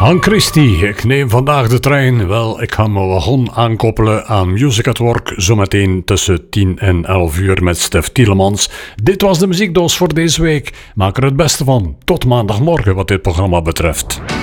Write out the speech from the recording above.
Hank Christie, ik neem vandaag de trein. Wel, ik ga mijn wagon aankoppelen aan Music at Work. Zometeen tussen 10 en 11 uur met Stef Tielemans. Dit was de muziekdoos voor deze week. Maak er het beste van. Tot maandagmorgen wat dit programma betreft.